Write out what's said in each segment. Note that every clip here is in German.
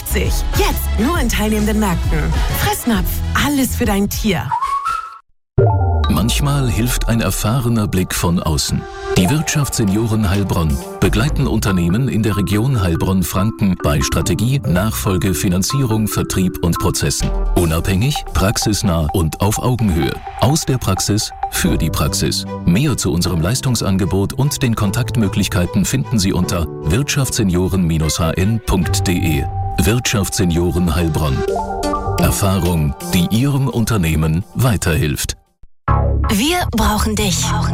Jetzt nur in teilnehmenden Märkten. Fressnapf, alles für dein Tier. Manchmal hilft ein erfahrener Blick von außen. Die Wirtschaftssenioren Heilbronn begleiten Unternehmen in der Region Heilbronn-Franken bei Strategie, Nachfolge, Finanzierung, Vertrieb und Prozessen. Unabhängig, praxisnah und auf Augenhöhe. Aus der Praxis für die Praxis. Mehr zu unserem Leistungsangebot und den Kontaktmöglichkeiten finden Sie unter wirtschaftssenioren-hn.de. Wirtschaftssenioren Heilbronn. Erfahrung, die Ihrem Unternehmen weiterhilft. Wir brauchen dich.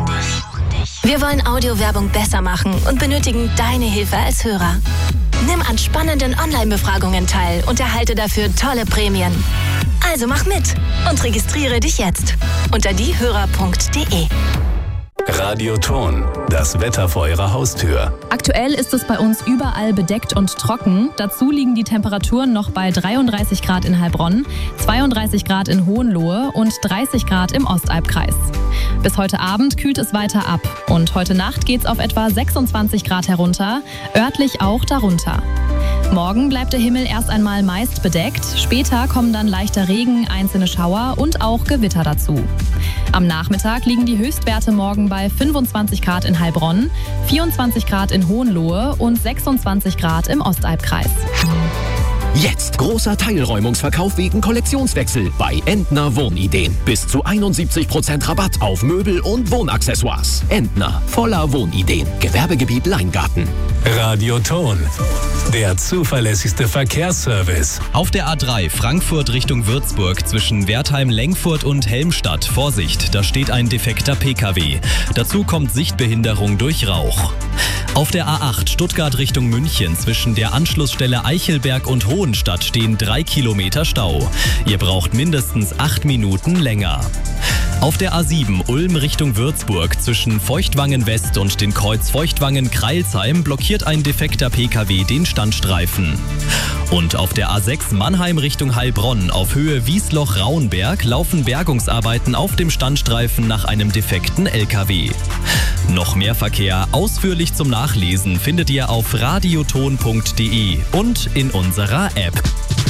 Wir wollen Audiowerbung besser machen und benötigen deine Hilfe als Hörer. Nimm an spannenden Online-Befragungen teil und erhalte dafür tolle Prämien. Also mach mit und registriere dich jetzt unter diehörer.de. Radioton, das Wetter vor Ihrer Haustür. Aktuell ist es bei uns überall bedeckt und trocken. Dazu liegen die Temperaturen noch bei 33 Grad in Heilbronn, 32 Grad in Hohenlohe und 30 Grad im Ostalbkreis. Bis heute Abend kühlt es weiter ab und heute Nacht geht es auf etwa 26 Grad herunter, örtlich auch darunter. Morgen bleibt der Himmel erst einmal meist bedeckt, später kommen dann leichter Regen, einzelne Schauer und auch Gewitter dazu. Am Nachmittag liegen die Höchstwerte morgen bei 25 Grad in Heilbronn, 24 Grad in Hohenlohe und 26 Grad im Ostalbkreis. Jetzt großer Teilräumungsverkauf wegen Kollektionswechsel bei Entner Wohnideen. Bis zu 71% Rabatt auf Möbel und Wohnaccessoires. Entner, voller Wohnideen. Gewerbegebiet Leingarten. Radioton, der zuverlässigste Verkehrsservice. Auf der A3 Frankfurt Richtung Würzburg zwischen Wertheim-Lengfurt und Helmstadt. Vorsicht, da steht ein defekter PKW. Dazu kommt Sichtbehinderung durch Rauch. Auf der A8 Stuttgart Richtung München zwischen der Anschlussstelle Eichelberg und Hohenstadt stehen 3 Kilometer Stau. Ihr braucht mindestens 8 Minuten länger. Auf der A7 Ulm Richtung Würzburg zwischen Feuchtwangen West und den Kreuz Feuchtwangen-Kreilsheim blockiert ein defekter PKW den Standstreifen. Und auf der A6 Mannheim Richtung Heilbronn auf Höhe Wiesloch-Rauenberg laufen Bergungsarbeiten auf dem Standstreifen nach einem defekten LKW. Noch mehr Verkehr ausführlich zum Nachlesen findet ihr auf radioton.de und in unserer App.